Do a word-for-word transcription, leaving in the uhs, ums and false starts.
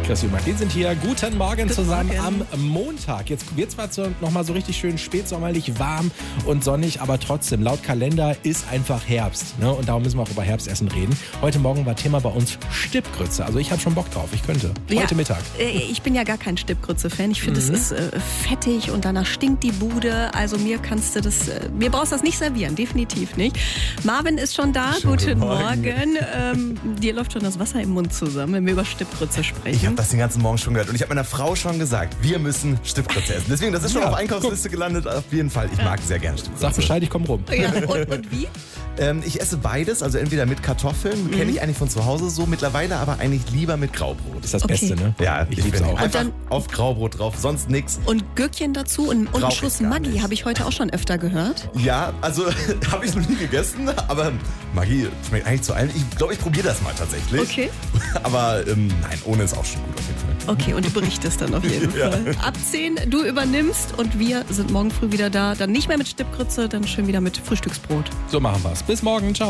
Chrissy und Martin sind hier. Guten Morgen Guten zusammen Morgen. am Montag. Jetzt wird zwar so, noch mal so richtig schön spätsommerlich warm und sonnig, aber trotzdem, laut Kalender ist einfach Herbst. Ne? Und darum müssen wir auch über Herbstessen reden. Heute Morgen war Thema bei uns Stippgrütze. Also ich habe schon Bock drauf, ich könnte. Ja, Heute Mittag. äh, Ich bin ja gar kein Stippgrütze-Fan. Ich finde, Mhm. es ist äh, fettig und danach stinkt die Bude. Also mir kannst du das, äh, mir brauchst du das nicht servieren, definitiv nicht. Marvin ist schon da. Schönen Guten Morgen. Morgen. Ähm, dir läuft schon das Wasser im Mund zusammen, wenn wir über Stippgrütze sprechen. Ich habe das den ganzen Morgen schon gehört und ich habe meiner Frau schon gesagt, wir müssen Stippgrütze essen. Deswegen, das ist schon Ja, auf Einkaufsliste gelandet, auf jeden Fall. Ich mag sehr gerne Stippgrütze. Sag Bescheid, ich komme rum. Ja, und, und wie? Ähm, ich esse beides, also entweder mit Kartoffeln, Mhm. kenne ich eigentlich von zu Hause so, mittlerweile aber eigentlich lieber mit Graubrot. Das ist das Okay. Beste, ne? Ja, ich liebe es finde auch. einfach Und auf Graubrot drauf, sonst nix. Und Gürkchen dazu und, und einen Brauch ich Schuss gar Maggi nicht. habe ich heute auch schon öfter gehört. Ja, also habe ich noch nie gegessen, aber Maggi schmeckt eigentlich zu allem. Ich glaube, ich probiere das mal tatsächlich. Okay. Aber ähm, nein, ohne ist auch schon gut auf jeden Fall. Okay, und du berichtest dann auf jeden Ja. Fall. Ab zehn, du übernimmst und wir sind morgen früh wieder da. Dann nicht mehr mit Stippgrütze, dann schön wieder mit Frühstücksbrot. So machen wir's. Bis morgen. Ciao.